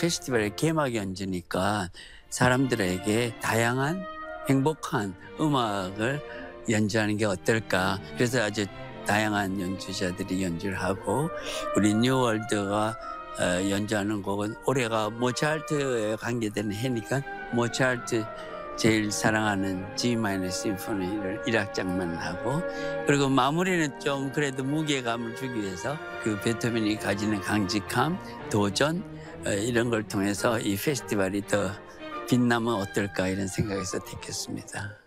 페스티벌의 개막 연주니까 사람들에게 다양한 행복한 음악을 연주하는 게 어떨까. 그래서 아주 다양한 연주자들이 연주를 하고 우리 뉴월드가 연주하는 곡은 올해가 모차르트에 관계되는 해니까 모차르트 제일 사랑하는 G 마이너 심포니를 1악장만 하고 그리고 마무리는 좀 그래도 무게감을 주기 위해서 그 베토벤이 가지는 강직함, 도전 이런 걸 통해서 이 페스티벌이 더 빛나면 어떨까 이런 생각에서 택했습니다.